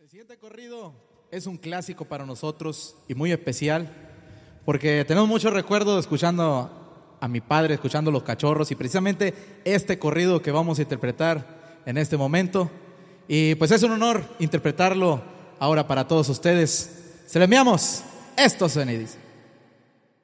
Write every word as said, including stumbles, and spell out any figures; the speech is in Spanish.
El siguiente corrido es un clásico para nosotros y muy especial porque tenemos muchos recuerdos escuchando a mi padre, escuchando Los Cachorros, y precisamente este corrido que vamos a interpretar en este momento. Y pues es un honor interpretarlo ahora para todos ustedes. Se lo enviamos. Esto suena y dice.